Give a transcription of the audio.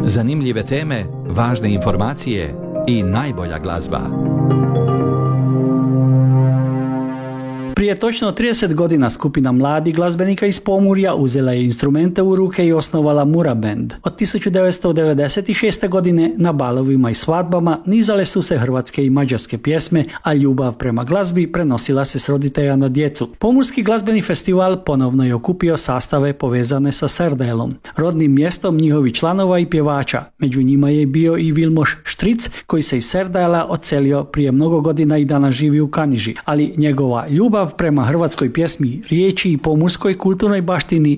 Zanimljive teme, važne informacije i najbolja glazba. Prije točno 30 godina skupina mladih glazbenika iz Pomurja uzela je instrumente u ruke i osnovala Mura Band. Od 1996. godine na balovima i svadbama nizale su se hrvatske i mađarske pjesme, a ljubav prema glazbi prenosila se s roditelja na djecu. Pomurski glazbeni festival ponovno je okupio sastave povezane sa Serdajelom, rodnim mjestom njihovih članova i pjevača. Među njima je bio i Vilmoš Štric, koji se iz Serdajela odselio prije mnogo godina i danas živi u Kaniži, ali njegova ljubav prema hrvatskoj pjesmi, riječi i pomurskoj kulturnoj baštini